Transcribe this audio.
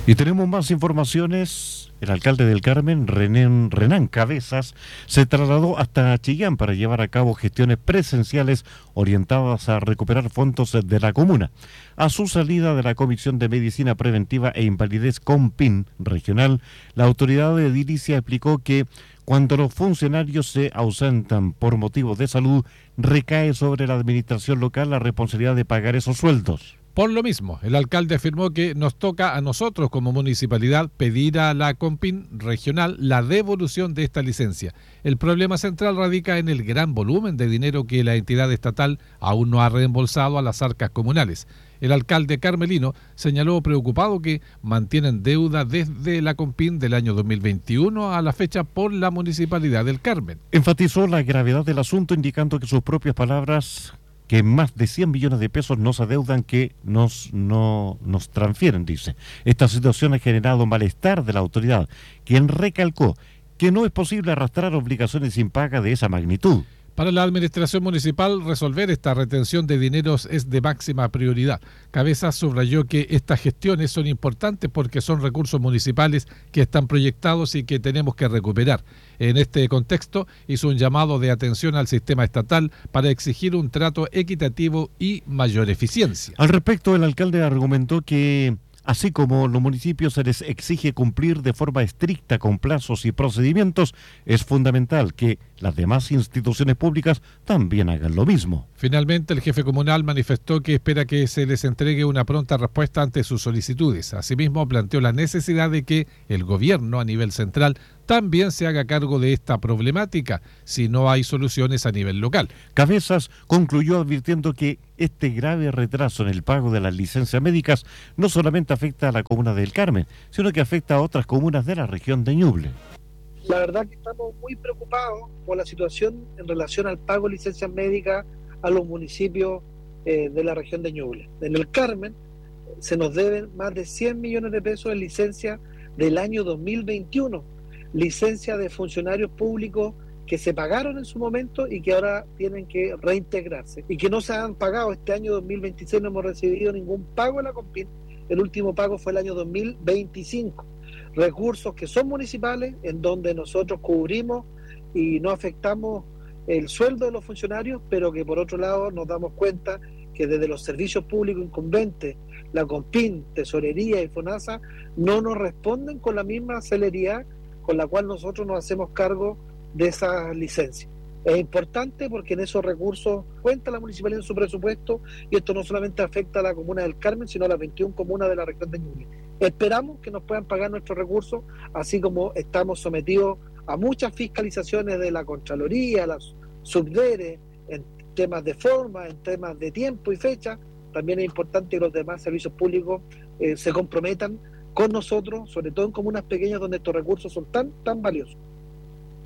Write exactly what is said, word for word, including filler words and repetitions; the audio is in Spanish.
Y tenemos más informaciones. El alcalde del Carmen, René, Renán Cabezas, se trasladó hasta Chillán para llevar a cabo gestiones presenciales orientadas a recuperar fondos de la comuna. A su salida de la Comisión de Medicina Preventiva e Invalidez COMPIN regional, la autoridad de edilicia explicó que cuando los funcionarios se ausentan por motivos de salud, recae sobre la administración local la responsabilidad de pagar esos sueldos. Por lo mismo, el alcalde afirmó que nos toca a nosotros como municipalidad pedir a la COMPIN regional la devolución de esta licencia. El problema central radica en el gran volumen de dinero que la entidad estatal aún no ha reembolsado a las arcas comunales. El alcalde carmelino señaló preocupado que mantienen deuda desde la COMPIN del año dos mil veintiuno a la fecha por la municipalidad del Carmen. Enfatizó la gravedad del asunto, indicando que sus propias palabras, que más de cien millones de pesos nos adeudan que nos, no, nos transfieren, dice. Esta situación ha generado malestar de la autoridad, quien recalcó que no es posible arrastrar obligaciones sin paga de esa magnitud. Para la administración municipal, resolver esta retención de dineros es de máxima prioridad. Cabezas subrayó que estas gestiones son importantes porque son recursos municipales que están proyectados y que tenemos que recuperar. En este contexto, hizo un llamado de atención al sistema estatal para exigir un trato equitativo y mayor eficiencia. Al respecto, el alcalde argumentó que así como los municipios se les exige cumplir de forma estricta con plazos y procedimientos, es fundamental que las demás instituciones públicas también hagan lo mismo. Finalmente, el jefe comunal manifestó que espera que se les entregue una pronta respuesta ante sus solicitudes. Asimismo, planteó la necesidad de que el gobierno a nivel central también se haga cargo de esta problemática si no hay soluciones a nivel local. Cabezas concluyó advirtiendo que este grave retraso en el pago de las licencias médicas no solamente afecta a la comuna del Carmen, sino que afecta a otras comunas de la región de Ñuble. La verdad que estamos muy preocupados por la situación en relación al pago de licencias médicas a los municipios eh, de la región de Ñuble. En el Carmen se nos deben más de cien millones de pesos en licencias del año dos mil veintiuno, licencias de funcionarios públicos que se pagaron en su momento y que ahora tienen que reintegrarse y que no se han pagado. Este año dos mil veintiséis no hemos recibido ningún pago en la COMPIN. El último pago fue el año dos mil veinticinco. Recursos que son municipales, en donde nosotros cubrimos y no afectamos el sueldo de los funcionarios, pero que por otro lado nos damos cuenta que desde los servicios públicos incumbentes, la COMPIN, Tesorería y FONASA, no nos responden con la misma celeridad con la cual nosotros nos hacemos cargo de esas licencias. Es importante porque en esos recursos cuenta la municipalidad en su presupuesto, y esto no solamente afecta a la comuna del Carmen, sino a las veintiuna comunas de la región de Ñuble. Esperamos que nos puedan pagar nuestros recursos, así como estamos sometidos a muchas fiscalizaciones de la Contraloría, las subderes, en temas de forma, en temas de tiempo y fecha. También es importante que los demás servicios públicos eh, se comprometan con nosotros, sobre todo en comunas pequeñas donde estos recursos son tan, tan valiosos.